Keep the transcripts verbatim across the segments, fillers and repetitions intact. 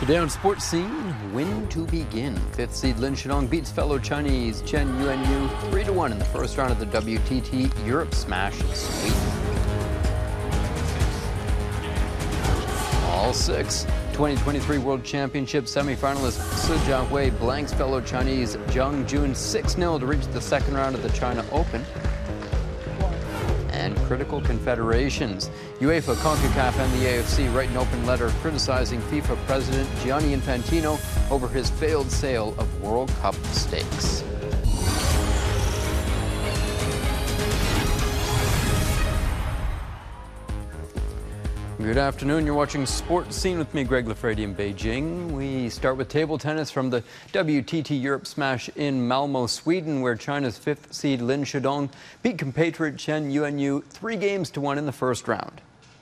Today on Sports Scene, when to begin. Fifth seed Lin Shidong beats fellow Chinese Chen Yuanyu three to one in the first round of the W T T Europe Smash Sweep. All six. twenty twenty-three World Championship semifinalist Si Jiahui blanks fellow Chinese Zhang Jun six nil to reach the second round of the China Open. And critical confederations. UEFA, CONCACAF, and the A F C write an open letter criticizing FIFA President Gianni Infantino over his failed sale of World Cup stakes. Good afternoon. You're watching Sports Scene with me, Greg Lafredi, in Beijing. We start with table tennis from the W T T Europe Smash in Malmo, Sweden, where China's fifth seed Lin Shidong beat compatriot Chen Yuanyu three games to one in the first round.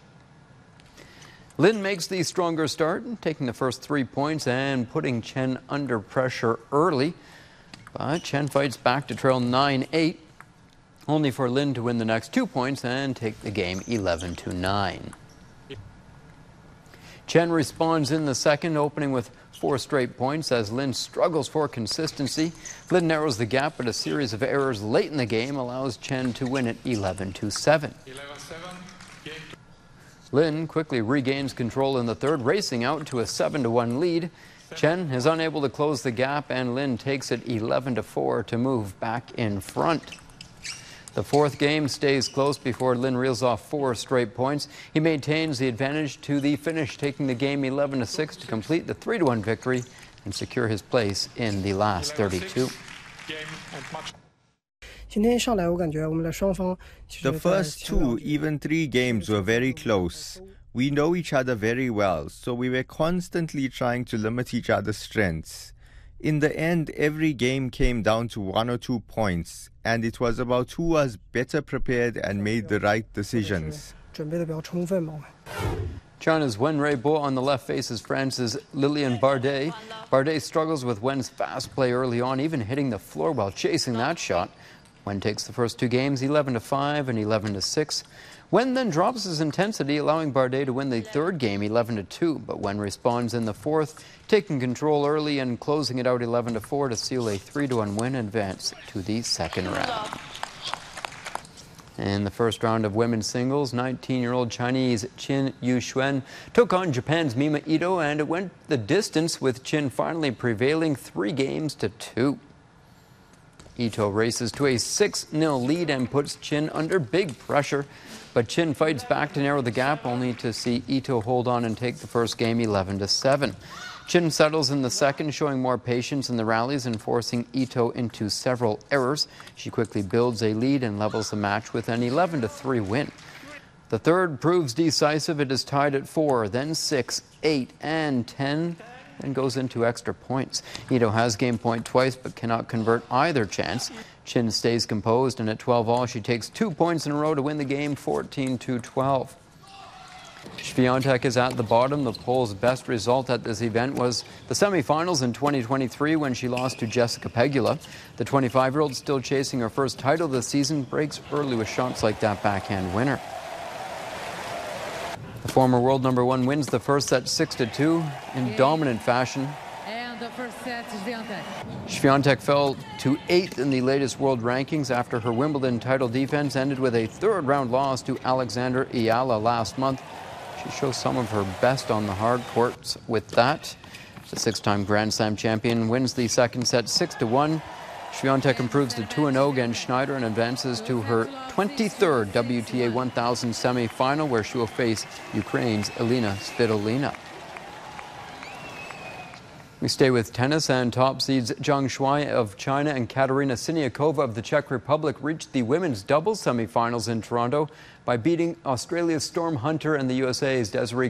Lin makes the stronger start, taking the first three points and putting Chen under pressure early. But Chen fights back to trail nine eight, only for Lin to win the next two points and take the game eleven to nine. Chen responds in the second, opening with four straight points as Lin struggles for consistency. Lin narrows the gap, but a series of errors late in the game allows Chen to win it eleven to seven. Lin quickly regains control in the third, racing out to a seven to one lead. Chen is unable to close the gap, and Lin takes it eleven to four to move back in front. The fourth game stays close before Lin reels off four straight points. He maintains the advantage to the finish, taking the game eleven to six to complete the three to one victory and secure his place in the last thirty-two. The first two, even three games were very close. We know each other very well, so we were constantly trying to limit each other's strengths. In the end, every game came down to one or two points, and it was about who was better prepared and made the right decisions. China's Wen Reibo on the left faces France's Lilian Bardet. Bardet struggles with Wen's fast play early on, even hitting the floor while chasing that shot. Wen takes the first two games eleven to five and eleven to six. Wen then drops his intensity, allowing Bardet to win the third game eleven to two, but Wen responds in the fourth, taking control early and closing it out eleven to four to seal a three to one win and advance to the second round. In the first round of women's singles, nineteen-year-old Chinese Qin Yuxuan took on Japan's Mima Ito, and it went the distance, with Qin finally prevailing three games to two. Ito races to a six nil lead and puts Qin under big pressure. But Qin fights back to narrow the gap, only to see Ito hold on and take the first game eleven to seven. Qin settles in the second, showing more patience in the rallies and forcing Ito into several errors. She quickly builds a lead and levels the match with an eleven to three win. The third proves decisive. It is tied at four, then six, eight, and ten, and goes into extra points. Ito has game point twice but cannot convert either chance. Qin stays composed, and at twelve all, she takes two points in a row to win the game fourteen to twelve. Swiatek is at the bottom. The poll's best result at this event was the semifinals in twenty twenty-three when she lost to Jessica Pegula. The twenty-five-year-old, still chasing her first title this season, breaks early with shots like that backhand winner. The former world number one wins the first set six to two in dominant fashion. The first set, Swiatek. Swiatek fell to eighth in the latest world rankings after her Wimbledon title defense ended with a third-round loss to Alexander Iyala last month. She shows some of her best on the hard courts with that. The six-time Grand Slam champion wins the second set six to one. Swiatek improves to two and oh against Schneider and advances to her twenty-third W T A one thousand semi-final, where she will face Ukraine's Elina Svitolina. We stay with tennis, and top seeds Zhang Shuai of China and Katerina Siniakova of the Czech Republic reached the women's doubles semifinals in Toronto by beating Australia's Storm Hunter and the U S A's Desiree